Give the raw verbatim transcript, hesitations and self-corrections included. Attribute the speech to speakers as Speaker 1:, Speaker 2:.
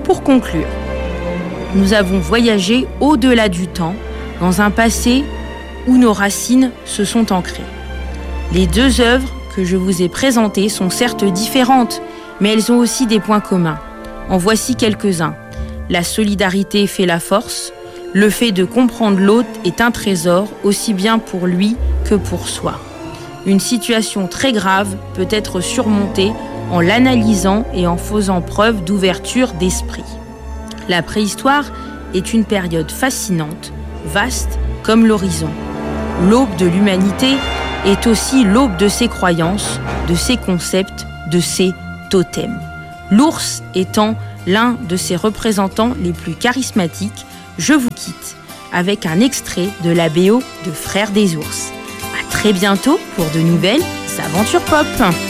Speaker 1: Pour conclure, nous avons voyagé au-delà du temps, dans un passé où nos racines se sont ancrées. Les deux œuvres que je vous ai présentées sont certes différentes, mais elles ont aussi des points communs. En voici quelques-uns. La solidarité fait la force. Le fait de comprendre l'autre est un trésor, aussi bien pour lui que pour soi. Une situation très grave peut être surmontée en l'analysant et en faisant preuve d'ouverture d'esprit. La préhistoire est une période fascinante, vaste comme l'horizon. L'aube de l'humanité est aussi l'aube de ses croyances, de ses concepts, de ses totems. L'ours étant l'un de ses représentants les plus charismatiques, je vous quitte avec un extrait de la B O de Frères des ours. À très bientôt pour de nouvelles aventures pop.